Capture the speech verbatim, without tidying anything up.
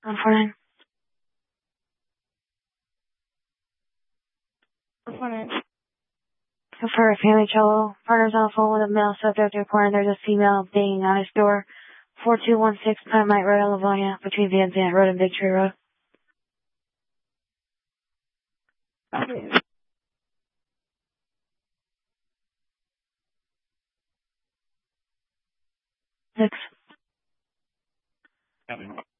one four nine. one four nine. For a family trouble, partners on the phone with a male subject reporting there's a female banging on his door. four two one six Pine Road, Livonia, between Van Zandt Road and Big Tree Road. Six.